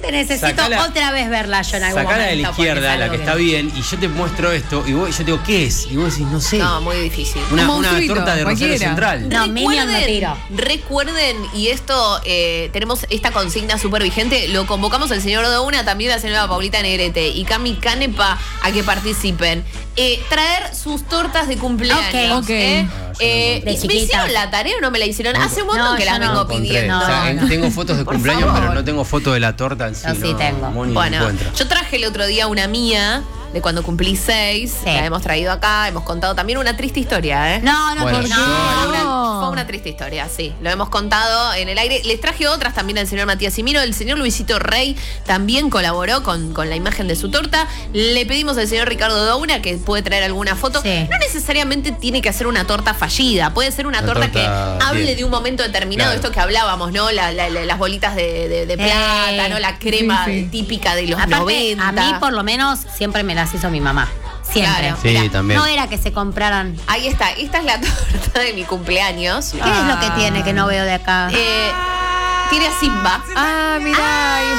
Realmente necesito otra vez verla yo en algún momento. Sacala de la izquierda, la que está bien, y yo te muestro esto, y yo te digo, ¿qué es? Y vos decís, no sé. No, muy difícil. Una torta de Rosario Central. No, Minion no tiro. Recuerden, y esto, tenemos esta consigna súper vigente, lo convocamos al señor Douna, también la señora Paulita Negrete y Cami Canepa a que participen. Traer sus tortas de cumpleaños. Ok. ¿Me hicieron la tarea o no me la hicieron? Hace un montón que las vengo pidiendo. Tengo fotos de cumpleaños, pero no tengo fotos de la torta en sí. Yo sí tengo. Bueno, yo traje el otro día una mía de cuando cumplí 6. La hemos traído acá, hemos contado también una triste historia, ¿eh? Fue una triste historia, sí. Lo hemos contado en el aire. Les traje otras también al señor Matías Simino. El señor Luisito Rey también colaboró con la imagen de su torta. Le pedimos al señor Ricardo Douna que puede traer alguna foto. Sí. No necesariamente tiene que hacer una torta fallida. Puede ser una torta que hable de un momento determinado. Claro. Esto que hablábamos, ¿no? Las bolitas de plata, ¿no? La crema típica de los aparte, 90. A mí, por lo menos, siempre me las hizo mi mamá. Siempre. Claro. Sí, Mirá, también. No era que se compraran. Ahí está. Esta es la torta de mi cumpleaños. ¿Qué es lo que tiene que no veo de acá? Tiene a Simba. Mirá, ahí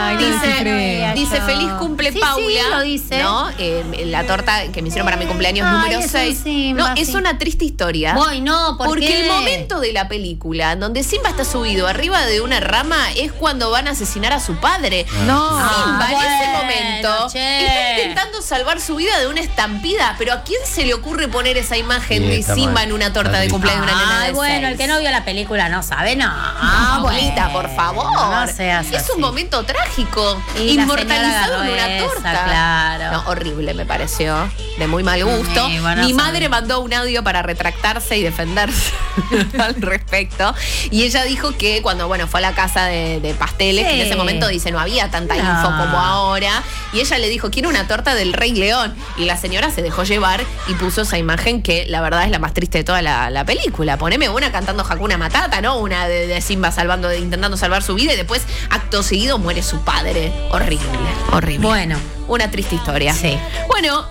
está. Dice feliz cumple Paula. Sí, lo dice. ¿No? La torta que me hicieron para mi cumpleaños número 6. Simba, es una triste historia. Porque el momento de la película en donde Simba está subido arriba de una rama es cuando van a asesinar a su padre. Simba en ese momento está intentando salvar su vida de una estampida. Pero ¿a quién se le ocurre poner esa imagen de Simba en una torta de cumpleaños de una nena de 6? Bueno, el que no vio la película no sabe, Paulita, por favor. No seas es así. Un momento trágico. Y inmortalizado en una torta. Claro. No, horrible me pareció. De muy mal gusto. Mi madre mandó un audio para retractarse y defenderse al respecto. Y ella dijo que cuando fue a la casa de pasteles, que en ese momento dice no había tanta info como ahora. Y ella le dijo, quiero una torta del Rey León. Y la señora se dejó llevar y puso esa imagen que la verdad es la más triste de toda la película. Poneme una cantando Hakuna Matata, ¿no? Una de Simba intentando salvar su vida y después, acto seguido, muere su padre. Horrible. Bueno. Una triste historia. Sí. Bueno,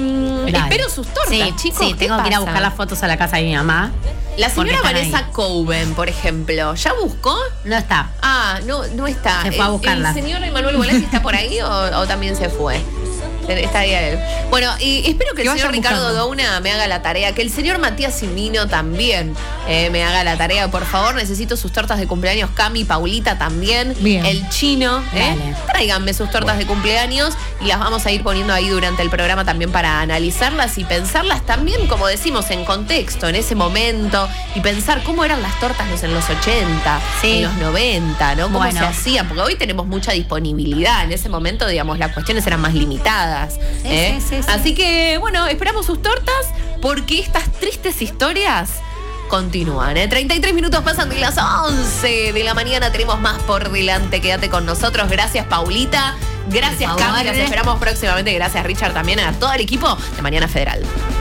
espero sus tortas, chicos. Sí, tengo que ir a buscar las fotos a la casa de mi mamá. La señora Vanessa Coben, por ejemplo, ¿ya buscó? No está. No está. Se fue a buscarla. ¿El señor Emanuel Volati está por ahí o también se fue? Está ahí él. Bueno, y espero que el señor Ricardo Douna me haga la tarea, que el señor Matías Simino también me haga la tarea. Por favor, necesito sus tortas de cumpleaños. Cami, Paulita también. Bien. El chino. Tráiganme sus tortas de cumpleaños y las vamos a ir poniendo ahí durante el programa también para analizarlas y pensarlas también, como decimos, en contexto, en ese momento, y pensar cómo eran las tortas en los 80, en los 90, ¿no? Cómo se hacían, porque hoy tenemos mucha disponibilidad. En ese momento, digamos, las cuestiones eran más limitadas. Sí. Así que, esperamos sus tortas porque estas tristes historias continúan. 33 minutos pasan de las 11 de la mañana. Tenemos más por delante. Quédate con nosotros. Gracias, Paulita. Gracias, Cami. Las esperamos próximamente. Gracias, Richard, también a todo el equipo de Mañana Federal.